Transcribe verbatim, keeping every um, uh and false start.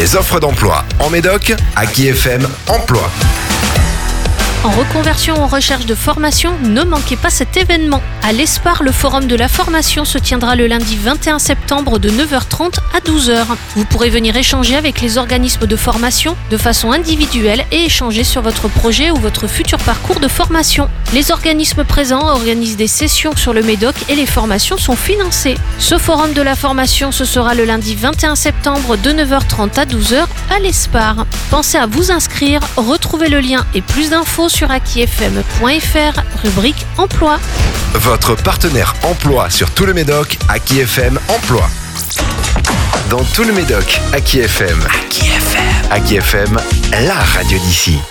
Les offres d'emploi en Médoc, Aki F M Emploi. En reconversion ou en recherche de formation, ne manquez pas cet événement. À l'Espar, le forum de la formation se tiendra le lundi vingt et un septembre de neuf heures trente à douze heures. Vous pourrez venir échanger avec les organismes de formation de façon individuelle et échanger sur votre projet ou votre futur parcours de formation. Les organismes présents organisent des sessions sur le Médoc et les formations sont financées. Ce forum de la formation, ce sera le lundi vingt et un septembre de neuf heures trente à douze heures à l'Espar. Pensez à vous inscrire, retrouvez le lien et plus d'infos sur aki f m point f r, rubrique emploi. Votre partenaire emploi sur tout le Médoc, Aki F M Emploi. Dans tout le Médoc, Aki F M. Aki F M. Aki F M, la radio d'ici.